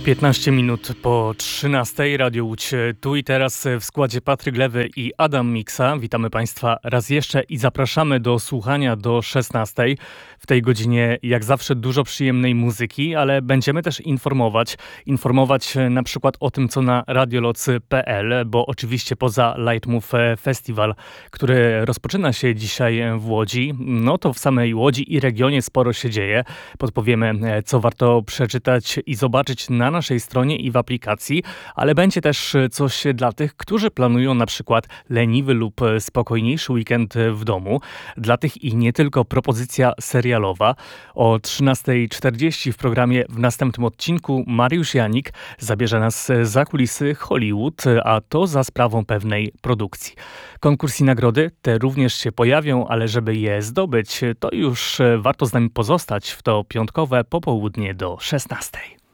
15 minut po 13. Radio Łódź. Tu i teraz w składzie Patryk Lewy i Adam Miksa. Witamy Państwa raz jeszcze i zapraszamy do słuchania do 16. W tej godzinie jak zawsze dużo przyjemnej muzyki, ale będziemy też informować na przykład o tym, co na radiolocy.pl, bo oczywiście poza Lightmove Festival, który rozpoczyna się dzisiaj w Łodzi, no to w samej Łodzi i regionie sporo się dzieje. Podpowiemy, co warto przeczytać i zobaczyć na naszej stronie i w aplikacji, ale będzie też coś dla tych, którzy planują na przykład leniwy lub spokojniejszy weekend w domu. Dla tych i nie tylko propozycja serialowa. O 13:40 w programie w następnym odcinku Mariusz Janik zabierze nas za kulisy Hollywood, a to za sprawą pewnej produkcji. Konkurs i nagrody te również się pojawią, ale żeby je zdobyć, to już warto z nami pozostać w to piątkowe popołudnie do 16.